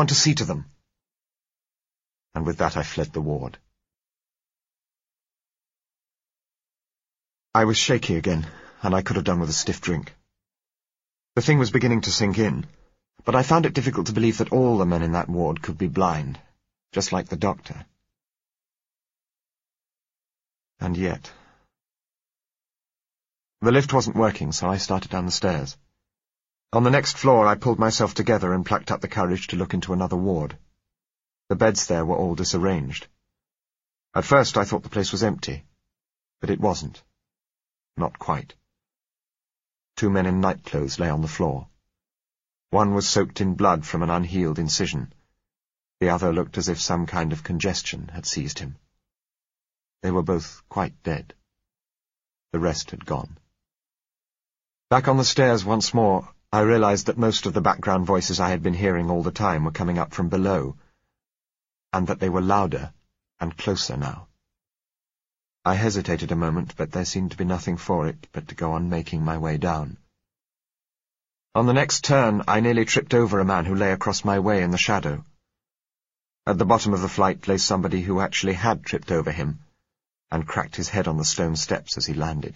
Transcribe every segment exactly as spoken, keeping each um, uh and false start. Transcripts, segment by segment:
want to see to them. And with that I fled the ward. I was shaky again, and I could have done with a stiff drink. The thing was beginning to sink in, but I found it difficult to believe that all the men in that ward could be blind, just like the doctor. And yet... The lift wasn't working, so I started down the stairs. On the next floor I pulled myself together and plucked up the courage to look into another ward. The beds there were all disarranged. At first I thought the place was empty, but it wasn't. Not quite. Two men in nightclothes lay on the floor. One was soaked in blood from an unhealed incision. The other looked as if some kind of congestion had seized him. They were both quite dead. The rest had gone. Back on the stairs once more, I realized that most of the background voices I had been hearing all the time were coming up from below, and that they were louder and closer now. I hesitated a moment, but there seemed to be nothing for it but to go on making my way down. On the next turn, I nearly tripped over a man who lay across my way in the shadow. At the bottom of the flight lay somebody who actually had tripped over him, and cracked his head on the stone steps as he landed.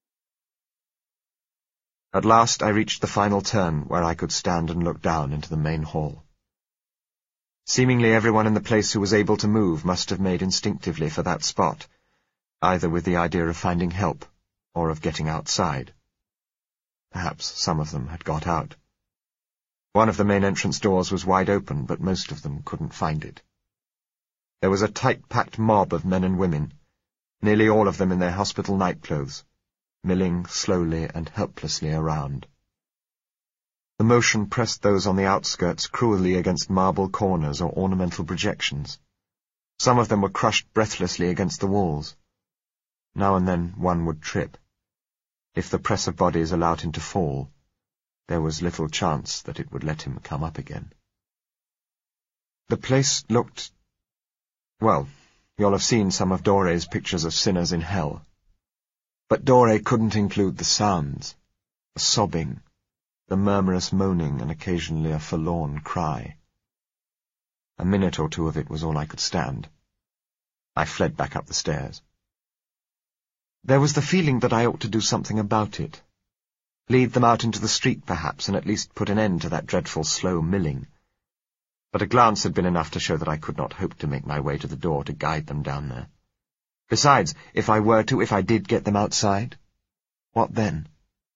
At last I reached the final turn, where I could stand and look down into the main hall. Seemingly everyone in the place who was able to move must have made instinctively for that spot, either with the idea of finding help, or of getting outside. Perhaps some of them had got out. One of the main entrance doors was wide open, but most of them couldn't find it. There was a tight-packed mob of men and women, nearly all of them in their hospital nightclothes, milling slowly and helplessly around. The motion pressed those on the outskirts cruelly against marble corners or ornamental projections. Some of them were crushed breathlessly against the walls. Now and then one would trip. If the press of bodies allowed him to fall, there was little chance that it would let him come up again. The place looked... well, you'll have seen some of Dore's pictures of sinners in hell. But Dore couldn't include the sounds, the sobbing, the murmurous moaning, and occasionally a forlorn cry. A minute or two of it was all I could stand. I fled back up the stairs. There was the feeling that I ought to do something about it. Lead them out into the street, perhaps, and at least put an end to that dreadful slow milling. But a glance had been enough to show that I could not hope to make my way to the door to guide them down there. Besides, if I were to, if I did get them outside, what then?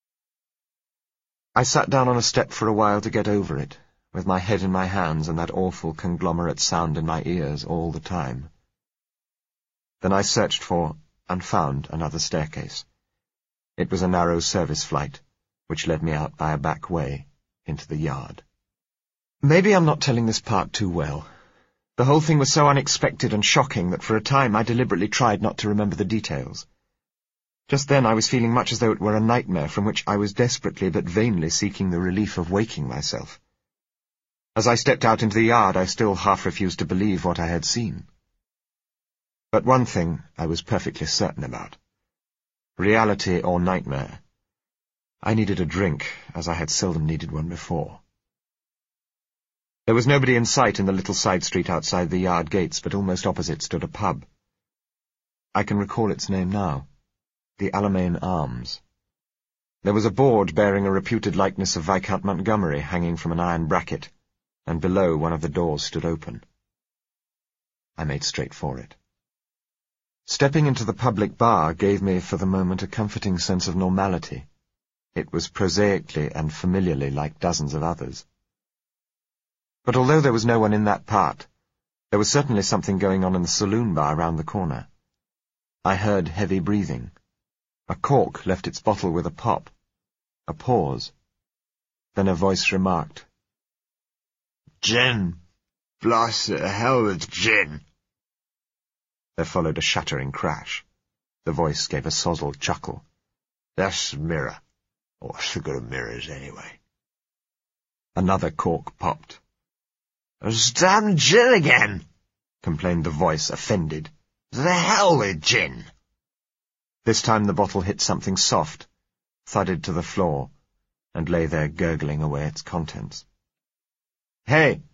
I sat down on a step for a while to get over it, with my head in my hands and that awful conglomerate sound in my ears all the time. Then I searched for and found another staircase. It was a narrow service flight, which led me out by a back way into the yard. Maybe I'm not telling this part too well. The whole thing was so unexpected and shocking that for a time I deliberately tried not to remember the details. Just then I was feeling much as though it were a nightmare from which I was desperately but vainly seeking the relief of waking myself. As I stepped out into the yard, I still half refused to believe what I had seen. But one thing I was perfectly certain about. Reality or nightmare. I needed a drink, as I had seldom needed one before. There was nobody in sight in the little side street outside the yard gates, but almost opposite stood a pub. I can recall its name now. The Alamein Arms. There was a board bearing a reputed likeness of Viscount Montgomery hanging from an iron bracket, and below one of the doors stood open. I made straight for it. Stepping into the public bar gave me for the moment a comforting sense of normality. It was prosaically and familiarly like dozens of others. But although there was no one in that part, there was certainly something going on in the saloon bar round the corner. I heard heavy breathing. A cork left its bottle with a pop. A pause. Then a voice remarked, "Gin! Blast it, hell with gin!" There followed a shattering crash. The voice gave a sozzled chuckle. "That's the mirror. What's the good of mirrors, anyway?" Another cork popped. "It's damn gin again!" complained the voice, offended. "The hell with gin!" This time the bottle hit something soft, thudded to the floor, and lay there gurgling away its contents. "Hey!"